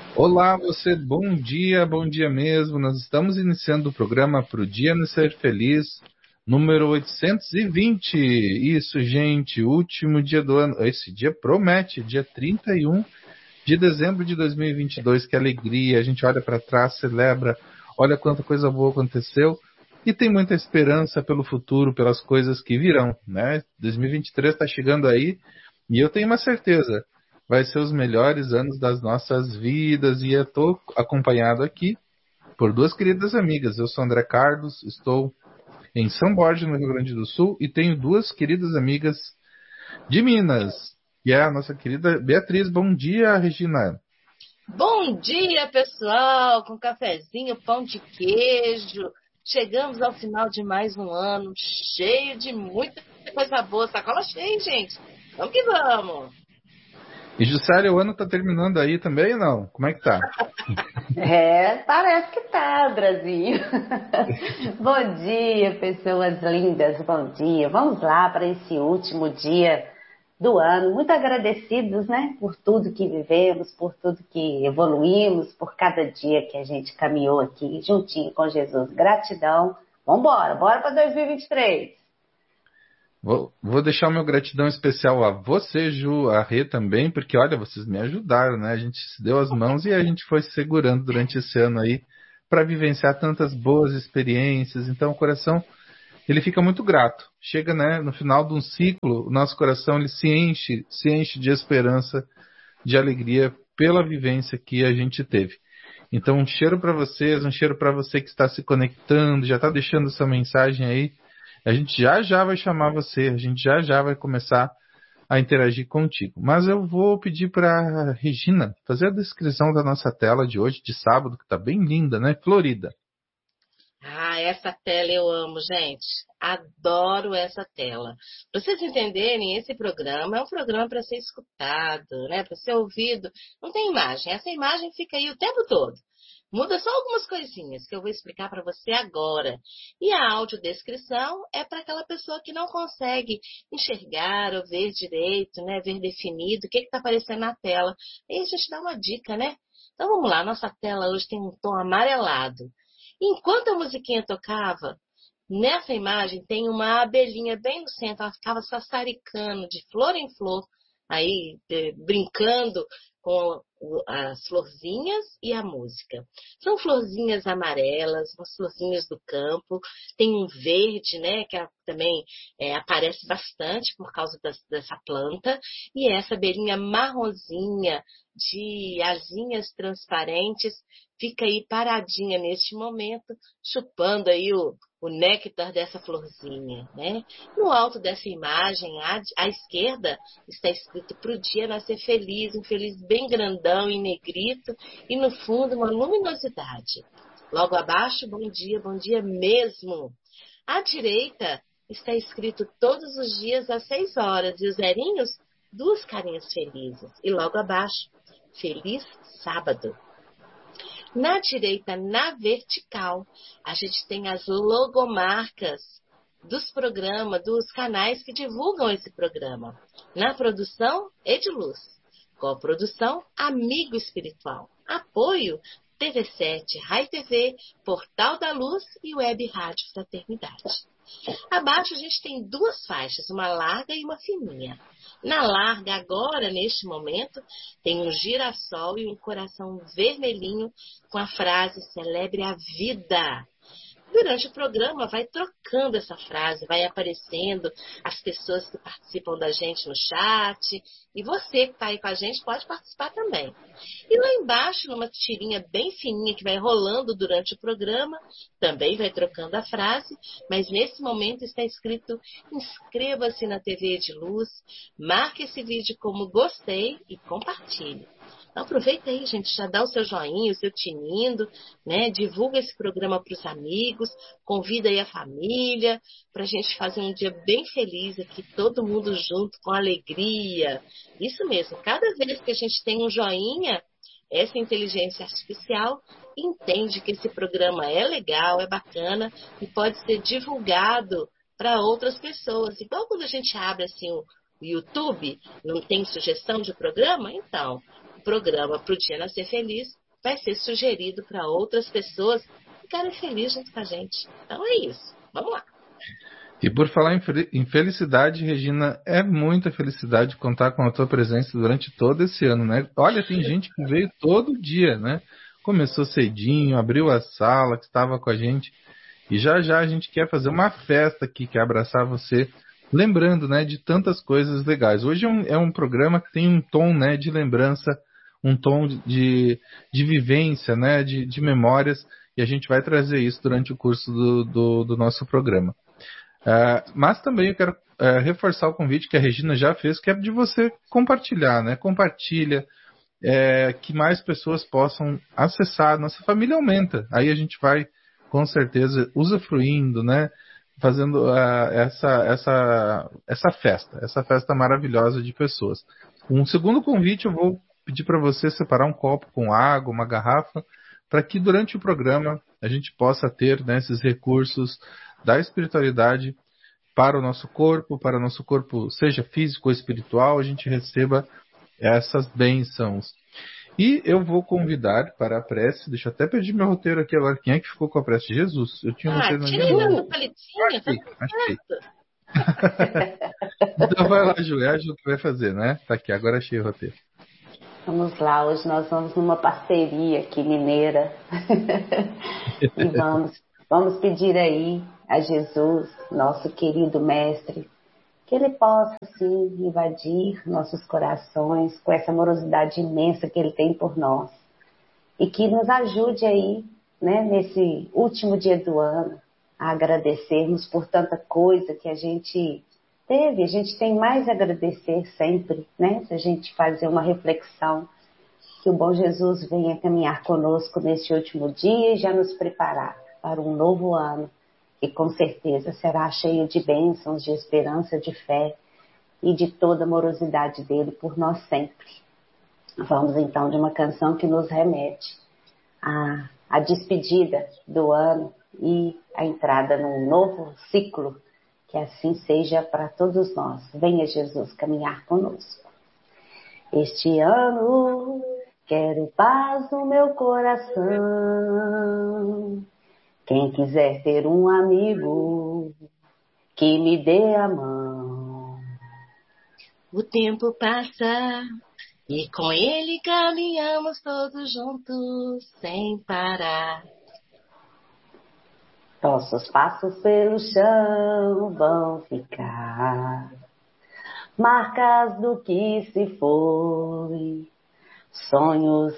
Olá, você, bom dia mesmo. Nós estamos iniciando o programa Pro Dia Nascer Feliz, número 820. Isso, gente, último dia do ano. Esse dia promete, dia 31 de dezembro de 2022. Que alegria! A gente olha para trás, celebra, olha quanta coisa boa aconteceu e tem muita esperança pelo futuro, pelas coisas que virão, né? 2023 está chegando aí e eu tenho uma certeza, vai ser os melhores anos das nossas vidas. E eu estou acompanhado aqui por duas queridas amigas. Eu sou André Carlos, estou em São Borja, no Rio Grande do Sul, e tenho duas queridas amigas de Minas, que é a nossa querida Beatriz. Bom dia, Regina. Bom dia, pessoal, com cafezinho, pão de queijo. Chegamos ao final de mais um ano, cheio de muita coisa boa. Sacola cheia, hein, gente? Vamos que vamos. E Juscelia, o ano tá terminando aí também ou não? Como é que tá? Parece que tá, Brasil. Bom dia, pessoas lindas, bom dia. Vamos lá para esse último dia do ano. Muito agradecidos, né, por tudo que vivemos, por tudo que evoluímos, por cada dia que a gente caminhou aqui juntinho com Jesus. Gratidão. Vambora, bora para 2023. Vou deixar o meu gratidão especial a você, Ju, a Rê também, porque olha, vocês me ajudaram, né? A gente se deu as mãos e a gente foi se segurando durante esse ano aí para vivenciar tantas boas experiências. Então o coração, ele fica muito grato. Chega, né, no final de um ciclo, o nosso coração ele se enche de esperança, de alegria pela vivência que a gente teve. Então, um cheiro para vocês, um cheiro para você que está se conectando, já está deixando sua mensagem aí. A gente já já vai chamar você, a gente já já vai começar a interagir contigo. Mas eu vou pedir para Regina fazer a descrição da nossa tela de hoje, de sábado, que está bem linda, né? Florida. Essa tela eu amo, gente. Adoro essa tela. Para vocês entenderem, esse programa é um programa para ser escutado, né? Para ser ouvido. Não tem imagem. Essa imagem fica aí o tempo todo. Muda só algumas coisinhas que eu vou explicar para você agora. E a audiodescrição é para aquela pessoa que não consegue enxergar ou ver direito, né? Ver definido o que está aparecendo na tela. Aí a gente dá uma dica, né? Então vamos lá, nossa tela hoje tem um tom amarelado. Enquanto a musiquinha tocava, nessa imagem tem uma abelhinha bem no centro, ela ficava sassaricando de flor em flor, aí brincando com as florzinhas e a música. São florzinhas amarelas, umas florzinhas do campo, tem um verde, né, que também aparece bastante por causa dessa planta, e essa abelhinha marronzinha de asinhas transparentes fica aí paradinha neste momento, chupando aí o néctar dessa florzinha, né? No alto dessa imagem, à esquerda, está escrito "Pro dia nascer feliz", um feliz bem grandão em negrito, e no fundo uma luminosidade. Logo abaixo, bom dia mesmo. À direita está escrito "Todos os dias às 6 horas", e os zerinhos, duas carinhas felizes. E logo abaixo, "Feliz sábado". Na direita, na vertical, a gente tem as logomarcas dos programas, dos canais que divulgam esse programa. Na produção, Ediluz. Coprodução, Amigo Espiritual. Apoio, TV7, Rai TV, Portal da Luz e Web Rádio Fraternidade. Abaixo a gente tem duas faixas, uma larga e uma fininha. Na larga, agora, neste momento, tem um girassol e um coração vermelhinho com a frase "Celebre a vida". Durante o programa, vai trocando essa frase, vai aparecendo as pessoas que participam da gente no chat. E você que está aí com a gente pode participar também. E lá embaixo, numa tirinha bem fininha que vai rolando durante o programa, também vai trocando a frase, mas nesse momento está escrito "Inscreva-se na TV de Luz", marque esse vídeo como gostei e compartilhe. Então, aproveita aí, gente, já dá o seu joinha, o seu tinindo, né? Divulga esse programa para os amigos, convida aí a família, para a gente fazer um dia bem feliz aqui, todo mundo junto, com alegria. Isso mesmo, cada vez que a gente tem um joinha, essa inteligência artificial entende que esse programa é legal, é bacana e pode ser divulgado para outras pessoas. Igual quando a gente abre assim o YouTube, não tem sugestão de programa? Então, o programa Pro Dia Nascer Feliz vai ser sugerido para outras pessoas ficarem felizes junto com a gente. Então é isso. Vamos lá. E por falar em felicidade, Regina, é muita felicidade contar com a tua presença durante todo esse ano, né? Olha, tem gente que veio todo dia, né? Começou cedinho, abriu a sala, que estava com a gente. E já já a gente quer fazer uma festa aqui, quer abraçar você, lembrando, né, de tantas coisas legais. Hoje é um programa que tem um tom, né, de lembrança, um tom de vivência, né, de memórias, e a gente vai trazer isso durante o curso do nosso programa. Mas também eu quero reforçar o convite que a Regina já fez, que é de você compartilhar, né? Compartilha, que mais pessoas possam acessar. Nossa família aumenta. Aí a gente vai, com certeza, usufruindo, né? Fazendo essa festa maravilhosa de pessoas. Um segundo convite, eu vou pedir para você separar um copo com água, uma garrafa, para que durante o programa a gente possa ter, né, esses recursos da espiritualidade para o nosso corpo, seja físico ou espiritual, a gente receba essas bênçãos. E eu vou convidar para a prece, deixa eu até pedir meu roteiro aqui agora, quem é que ficou com a prece? Jesus, eu tinha um roteiro na minha Tira mão. essa palitinha, Achei. Então vai lá, Ju, é a Ju que vai fazer, né? Tá aqui, agora achei o roteiro. Vamos lá, hoje nós vamos numa parceria aqui mineira e vamos pedir aí a Jesus, nosso querido mestre, que ele possa sim invadir nossos corações com essa amorosidade imensa que ele tem por nós e que nos ajude aí, né, nesse último dia do ano a agradecermos por tanta coisa que a gente teve. A gente tem mais a agradecer sempre, né? Se a gente fazer uma reflexão, que o bom Jesus venha caminhar conosco neste último dia e já nos preparar para um novo ano, que com certeza será cheio de bênçãos, de esperança, de fé e de toda a amorosidade dele por nós sempre. Vamos então de uma canção que nos remete à despedida do ano e a entrada num novo ciclo. Que assim seja para todos nós. Venha Jesus caminhar conosco. Este ano quero paz no meu coração. Quem quiser ter um amigo, que me dê a mão. O tempo passa e com ele caminhamos todos juntos sem parar. Nossos passos pelo chão vão ficar, marcas do que se foi, sonhos